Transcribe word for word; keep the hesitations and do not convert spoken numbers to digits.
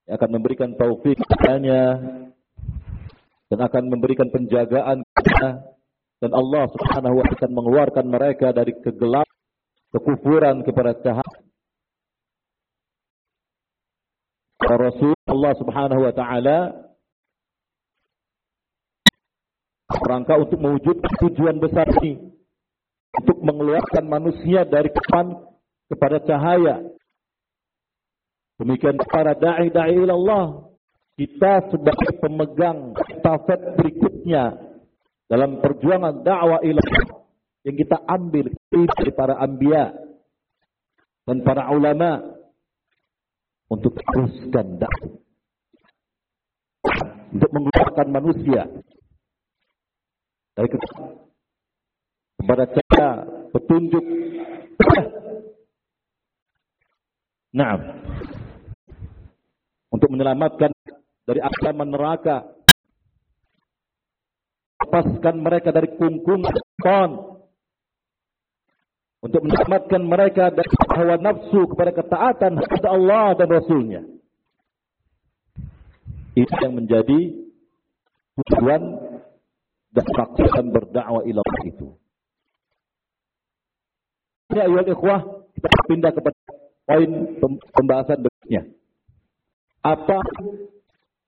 yang akan memberikan taufik kepadanya dan akan memberikan penjagaan kepadanya, dan Allah Subhanahu wa taala akan mengeluarkan mereka dari kegelapan kekufuran kepada cahaya. Rasul Allah Subhanahu wa taala rangka untuk mewujudkan tujuan besar ini, untuk mengeluarkan manusia dari kegelapan kepada cahaya. Demikian para da'i-da'i ilallah, kita sebagai pemegang estafet berikutnya dalam perjuangan dakwah ilallah yang kita ambil dari para anbiya dan para ulama untuk teruskan dakwah, untuk mengeluarkan manusia dari kegelapan kepada cahaya petunjuk. Naam, untuk menyelamatkan dari ancaman neraka, lepaskan mereka dari kungkungan syaitan, untuk menyelamatkan mereka dari hawa nafsu kepada ketaatan kepada Allah dan Rasulnya. Itu yang menjadi tujuan dan maksud berdakwah ilallah itu. Ya ayuhal ikhwah, kita pindah kepada poin pembahasan berikutnya. Apa